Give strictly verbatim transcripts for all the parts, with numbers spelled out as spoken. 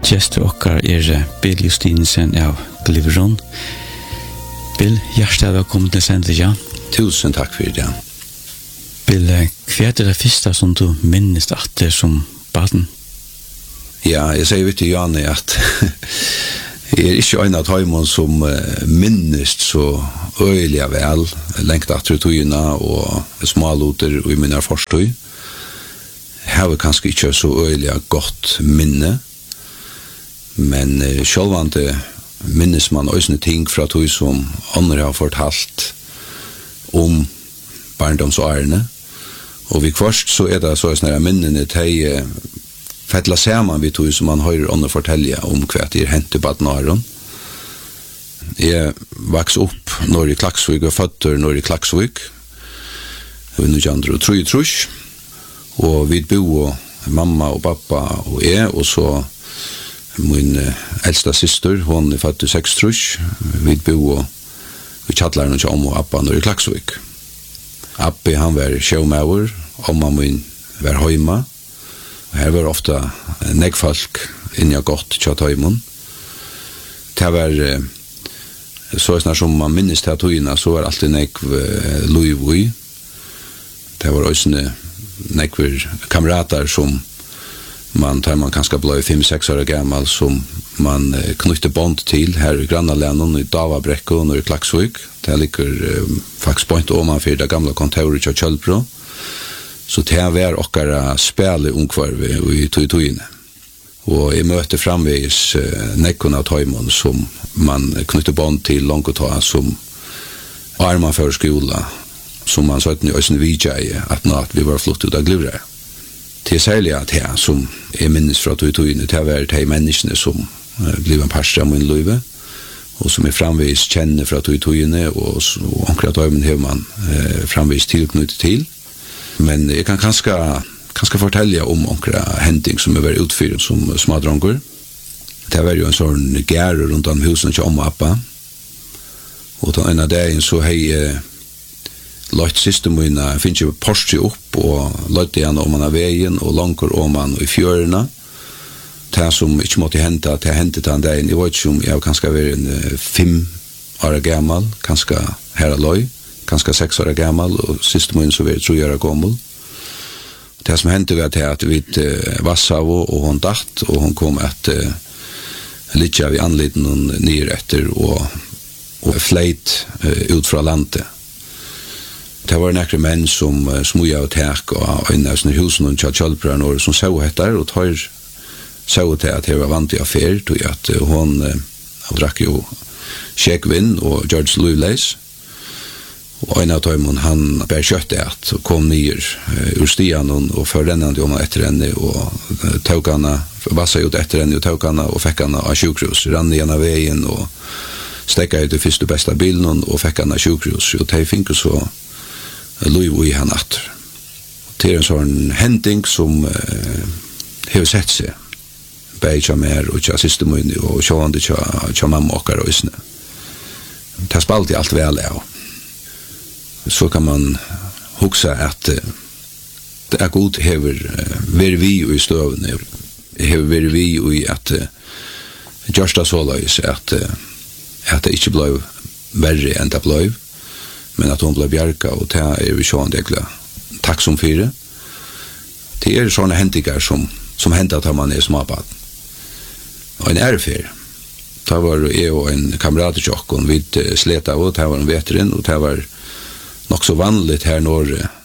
Gjester okkar er Bill Justinsen av Gliveron. Bill, hjertelig velkommen til sendingen. Tusen takk for det. Bill, hva er det første som du minnes at det som baden? Ja, jeg sier vidt til Janne at jeg er ikke en av tøymon som minnes så øyelig vel, lengt at tøyene og småloter i mine forstøy. Jeg har kanskje ikke så øyelig godt minne, men sjølvande minnes man også ting fra tøy som andre har fortalt om barndomsårene. Og vi først så er det så snarere minnene til fettla sammen vi tog som man hører andre fortelle om hva det er hentet på Adnaren. Jeg vaks opp når i Klaksvik og føtter når i Klaksvik. Og nå kjandre og tro i trus. Og vi bo mamma og pappa og jeg, og så min eldste syster, hun er født i seks trus. Vi bo vi kjattleren og om og appa når i Klaksvik. Appi han var sjømauer, omma min var høyma. Her var ofta neggfolk inni av godt tjatøymon. Det var så snar som man minnes til tøyina, så var alltid negg luivui. Det var også neggver kamerater som man tar man kanskje blei fem seks år gammal som man knytte bond til her i Grannalenen i Davabrekko og i Klaksvik. Det ligger faktisk point om man fyrir det gamle kontoret til Kjølbro. Så det var okkara spela ungkvarve i tøytøyene. Og jeg møter framvis nekkene av tøymon som man knytter bånd til langt å ta som arma for skola, som man søtten i øyne vidja i at nå at vi var flott ut av glivre. Det er særlig at det som jeg minnes fra tøytøyene, det var de menneskene som blev en parstra min løyve, og som er framvis kjenner fra tøytøyene, og omkring tøymen har man framvis tilknyttet til. Men jeg kan kanskje, kanskje fortelle om omkring hending som er vært utfyrt som smadronger. Det var jo en sånn gære rundt om husen til om og appa. Og til en av dagen så har jeg lagt siste mine, jeg finner ikke Porsche opp og lagt igjen om man av veien og langer om man i fjørene. Det som ikke måtte hente, det hendte til en dagen. Jeg vet ikke om jeg har kanskje vært en fem år gammel, kanskje her og løy. Kanskje seks år gammal, og siste måneden så var det tro år gammel. Det som hendte var til at vi uh, vassa av, og hun datt, og hun kom at uh, litt av i anliten noen nyer etter, og, og fleit uh, ut fra landet. Det var nekre menn som uh, smuja og tek, og en av sånne husen og kjallbrøren, og som så etter, og tar så til at det var vant i affær, og at uh, hun uh, drakk jo sjekvinn og George Louis. Og en av tøymon, han bær kjøttet at, og kom nyer uh, ur stian og, og forrennende om etter henne, og uh, tøk henne, vassa ut etter henne, og tøk henne, og fikk henne av sjukhus, rann igjen av veien, og stekka ut i første beste bilen, og fikk henne av sjukhus, og de fikk så uh, lov i henne etter. Det er en sånn hending som uh, har sett seg, bæg tja mer, og tja siste munni, og sjående tja, tja mamma okkar og isne. Det spalt i alt vel av. Så kan man huske at uh, det er god hever uh, ver vi i støvene, hever ver vi i at uh, Gjørsta såleis at, uh, at det ikke ble verre enn det ble, men at hun ble bjerka, og det er vi sånn egentlig takk som fire. Det er sånne hendinger som, som hender at man er småbad. Og en ærefer, det var jeg og en kamerat i tjokken, vi uh, slet av, og det var en veterin, og det var nok så vanligt her når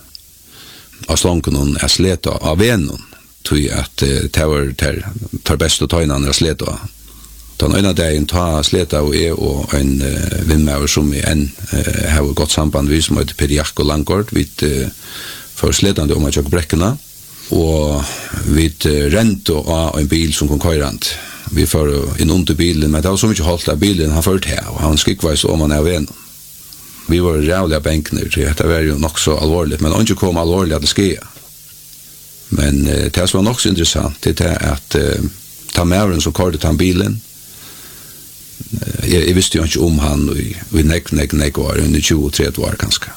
av slånken er sleta av venen, tog at det var tar best å ta innan er sleta. Den ene dagen ta sleta og jeg og en uh, vinnmauer som er en uh, har gått samband vi som heter Pediak og Langgård, vi uh, for sletande om at jeg brekkene, og vi uh, rente av en bil som kom køyrand. Vi får inn under bilen, men det var så mye holdt av bilen han ført her, og han skikveis om han er venen. Vi var rævliga bänkner, så det var ju nog så allvarligt, men inte kom allvarligt att det ske. Men eh, det som var nog så intressant, det är att eh, ta med som körde till bilen. Eh, jag, jag visste ju inte om han i nek, nek, nek var under tjugo tre år kanske.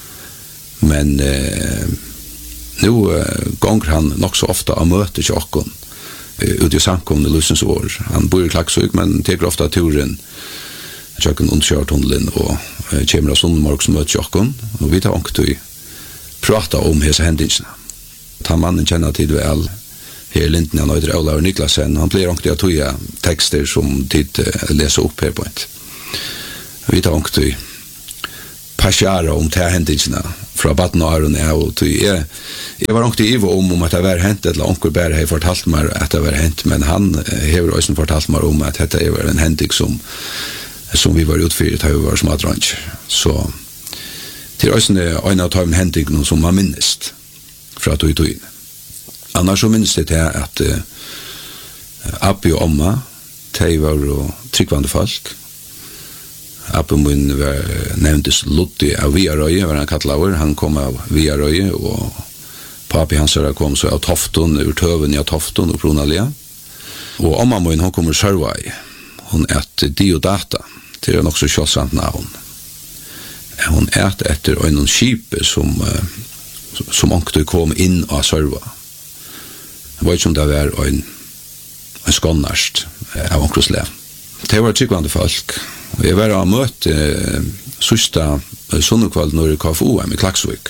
Men eh, nu eh, gånger han nog så ofta av möte tjockon ut i samkomne lusens år. Han bor i Klaksvik, men teker ofta turen tjøkken underkjørtunnelen og uh, kommer av Sundmark som møter tjøkken, og vi tar ångt til prata om hese hendingsene. Ta mannen kjenner tid vel her i Linden, han heter Olav Niklasen, han blir ångt til å tøye tekster som tid uh, leser opp her på et. Vi tar ångt til pasjara om te hendingsene fra baden og Aron er, og jeg, jeg var ångt til Ivo om, om at det var hent, eller onker bare har fortalt meg at det var hent, men han har også fortalt meg om at dette var en hending som, som vi var utfyrt, da vi var smadransk. Så det er også en av de hendingene som man minnest fra tog i togene. Annars så minnes det til at uh, Abbi og Omma, de var jo tryggvande folk. Abbi min var nevntes Lutti av Viarøye, var han kattlauer. Han kom av Viarøye, og papi hans kom så av Tofton, ur tøven av Tofton og Pronalia. Og Omma min, hun kommer Sørvei. Hun et Diodata, det er nok så kjøsant navn. Hun et etter en skipet som, som ångte kom inn av Sørva. Det var ikke som det var en, en skånnerst av ångreslev. Det var tryggvande folk. Jeg var av møte eh, sørste sunnekvall når K F U M i Klaksvik.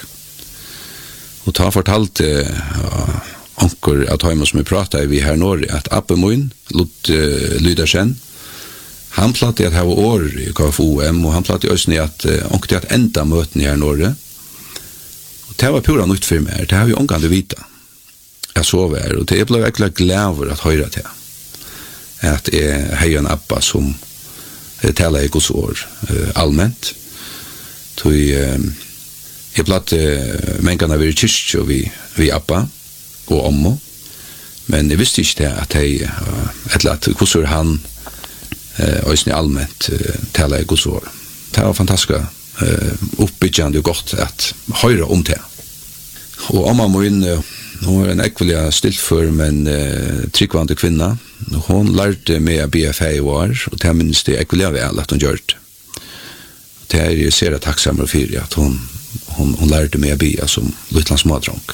Og ta fortalte uh, anker at Heimann som vi pratet vi her Norge, at Abbe Moin, Lut uh, Lydersen, han platte at ha år i K F U M, og han platte også at uh, anker til at enda møten i her Norge. Og det var pura nytt for meg, det har vi omgang til vite. Jeg sov her, og det ble virkelig glad over at høyre til. At jeg har en Abba som talar i Guds år uh, allmänt. Tog uh, jeg platt uh, mengarna vi i kyrkje og vi, vi Abba og Ommo, men jeg visste ikke det at jeg uh, etter at Guds år han uh, òsne allmänt uh, talar i Guds år. Det var fantastisk uh, oppbyggjande og godt at høyre om det. Og Omma må inn uh, Hon var en ekvelig stiltfør, men uh, tryggvande kvinna. Hon lærte med B F A i år, og det minnes det ekvelig vel at hun gjør det. Det er jeg ser jeg takksamere for, at hun, hun, hun lærte med B A som Lytlands Madronk.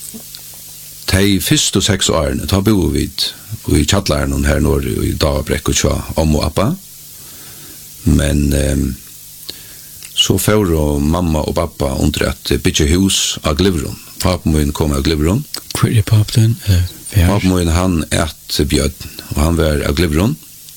De første seks årene, da bor vi i Kjallaren her når i Davabrekk og Tja, om og Abba. Men um, så får mamma og pappa under et bygge hus av Glivron. Papen min kom av Glivron. Hvor er papen? Uh, papen min han et bjød, og han var av Glivron.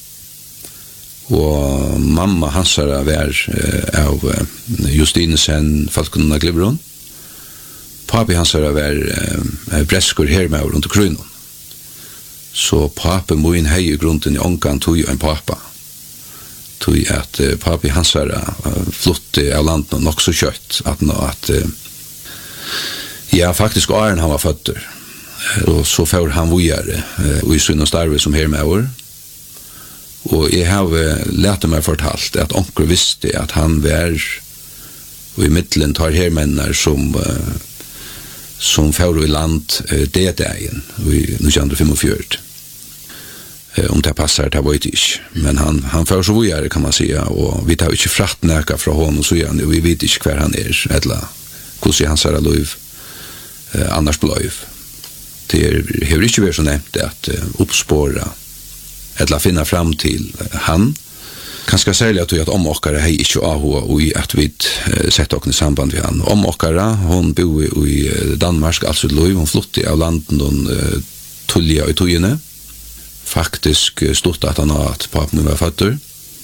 Og mamma hans var uh, av uh, Justinesen, Falkenen av Glivron. Papi hans var uh, breskor her med rundt Krynon. Så papen min hei i grunden i ångan tog en papa. Tog at uh, papi hans var uh, flott av landet og nok så kjøtt. At, at uh, ja, faktisk åren han var føtter. Og så får han vujare og i sunn og starve som her med år. Og jeg har lært meg fortalt at onker visste at han var og i middelen tar hermenner som som får i land det dagen i nitton fyrtiofem. Om det passar, det var det ikke. Men han, han får så vujare kan man säga, og vi tar ikke fratt næka fra honom så gjerne, og vi vet ikke hver han er, eller hvordan han ser av lov. Uh, annars bløyv. Det har ikke vært så nevnt at uh, oppspåra eller finna fram til uh, han. Kanskje særlig at vi at om okkara hei ikke ahua og i at vi uh, sett okkene i samband med han. Om okkara, hun bor i uh, Danmark, altså lov, hun flyttet av landen og uh, tullia i togene. Faktisk uh, stort at han har at papen min var føtter.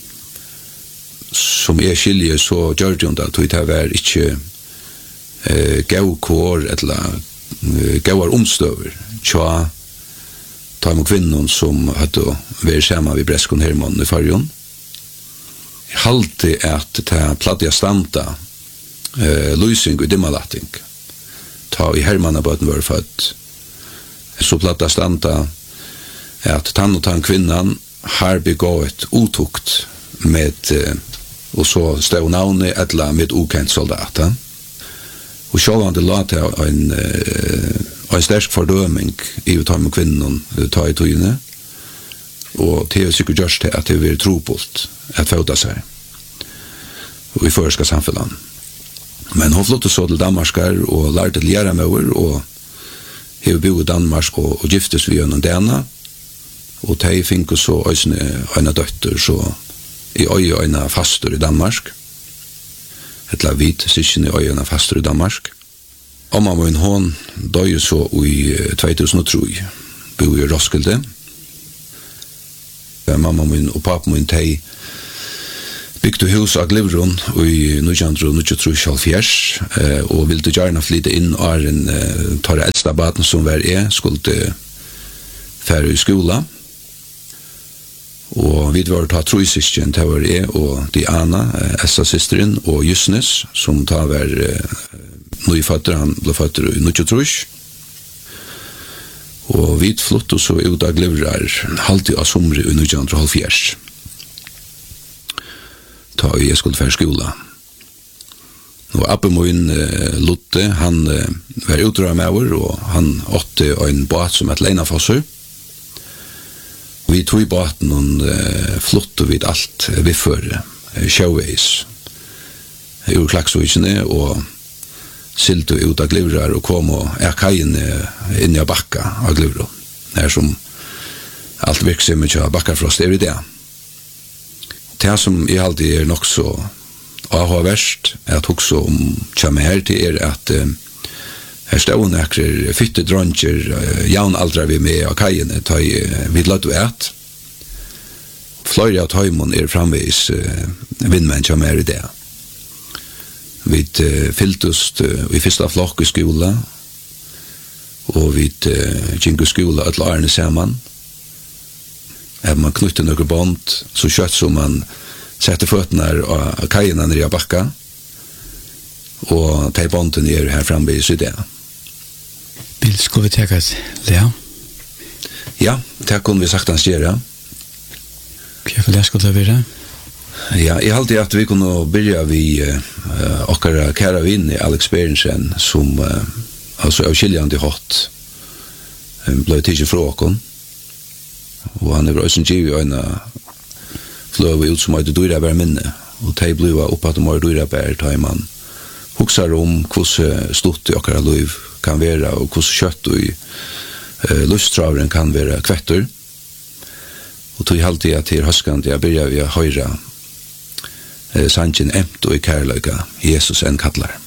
Som er skilje så gjør det jo da, at det var ikke eh gau kår eller uh, gauar omstøver tja ta med kvinnen som hadde vært sammen ved Breskon Hermann i Farjon. Jeg halte at det plattja standa eh, lysing og dimmalatting ta i Hermann av bøten var født så plattja standa at tann og tann kvinnan har begått utukt med eh, og så stod navnet etla med ukent soldater. Og sjåvan det la til en, en sterk fordøming i å ta med kvinnen ta i togene. Og det er sikkert gjørst til at det blir trobult at føda seg. Og i føreska samfunnet. Men hun flyttet så til Danmarkar og lærte til gjerne med over, og har bodd i Danmark og, og giftes vi gjennom denne. og de fikk så øyne døtter så i øye øyne faster i Danmark. Et la vit sikken i øyne faster i Danmark. Omma min hon døde så i två tusen og tre, bo i Roskilde. Mamma min og pappa min de bygde hus av Glivron i nitton nittiotre og ville gjerne flytte inn og en tar eldste baden som var er, skulle fære i skola. Og vi var ta trøysisken til var er og Diana, Essa-sisteren og Jusnes, som ta var nøyfatter, han ble fatter i nittiotre. Og vi flott og så ut av Glivrar halvtid av sommer i nitton nittiotre. Ta i jeg skulle fære skola. Og Abbe min uh, Lotte, han uh, var utrøret med over, og han åtte en båt som et leinafosser. Vi tog i båten og uh, flottet vidt alt uh, vi før uh, sjøveis. Jeg gjorde klaksvitsene og silte ut av Glivrar og kom og er kajen uh, inn i bakka av Glivrar. Det er som alt virksomhet av bakkafrost er i det. Det som jeg alltid er nok så avhåverst, er at også om kommer her til er at uh, her stående ekrer fytte dronjer, uh, jaun aldra vi med av kajene, ta i uh, vid lødde et. Fløyre av tøymon er framvis uh, vindmenn kommer her i det. Vi uh, fylltust uh, i første flokk i skola, og vi uh, gikk i skola et lærne sammen. Er man knytter noen bånd, så kjøtt som man setter føttene av kajen nere i bakka, og de båndene er her fremme i det. Bill, skulle vi tenke oss det? Ja, det kunne vi sagt hans gjøre. Hva for det skulle det være? Ja, jeg halte at vi kunne begynne vi uh, okkara kære vinn i Alex Berensen, som uh, altså av skiljande hatt um, ble tidlig fra åkken. Og han er også en giv i øyne fløy ut som hadde dyrabær minne, og de ble oppe at de har dyrabær, da man hukser om hvordan stort i okkara liv kan være, og hvordan kjøtt og uh, lustraveren kan være kvetter. Og tog alltid at til høskende jeg begynner vi å høre uh, sannsyn emt og i kærløyga Jesus en kattler.